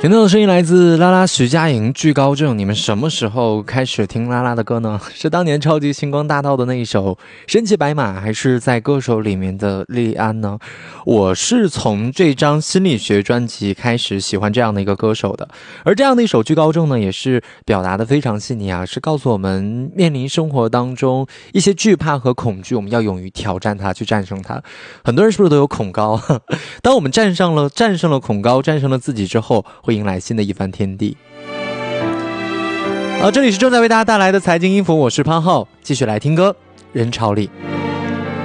听到的声音来自拉拉徐佳莹，惧高症。你们什么时候开始听拉拉的歌呢？是当年超级星光大道的那一首《身骑白马》，还是在歌手里面的莉安呢？我是从这张心理学专辑开始喜欢这样的一个歌手的，而这样的一首惧高症呢，也是表达的非常细腻啊，是告诉我们面临生活当中一些惧怕和恐惧，我们要勇于挑战它，去战胜它。很多人是不是都有恐高？当我们战胜了恐高，战胜了自己之后，会迎来新的一番天地。好，这里是正在为大家带来的财经音符，我是潘浩，继续来听歌，人潮里。